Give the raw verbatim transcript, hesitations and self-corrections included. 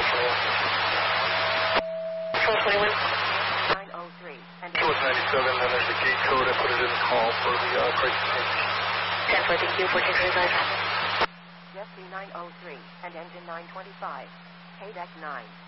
twelve twenty-one. nine oh three. And Q was ninety-seven, then there's a gate code. I put it in the call for the uh, crisis service. ten four, thank you, fourteen twenty-five. Jet C nine oh three and engine nine twenty-five. K D E C nine.